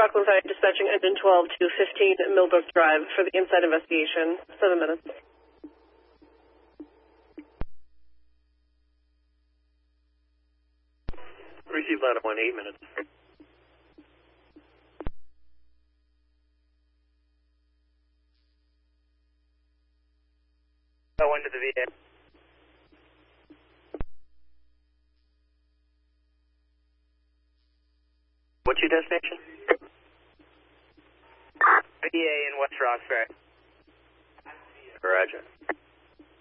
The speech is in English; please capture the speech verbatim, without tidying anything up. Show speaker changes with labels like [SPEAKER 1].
[SPEAKER 1] Rockland Fire dispatching engine twelve to fifteen Millbrook Drive for the inside investigation. Seven minutes.
[SPEAKER 2] Receive line of one, eight minutes. Oh, one to the V A. What's your destination? V A in West Roxbury. Roger.